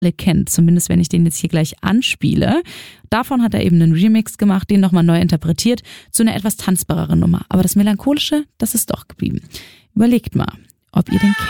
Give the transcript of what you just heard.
kennt, zumindest wenn ich den jetzt hier gleich anspiele. Davon hat er eben einen Remix gemacht, den nochmal neu interpretiert zu einer etwas tanzbareren Nummer. Aber das Melancholische, das ist doch geblieben. Überlegt mal, ob ihr den kennt.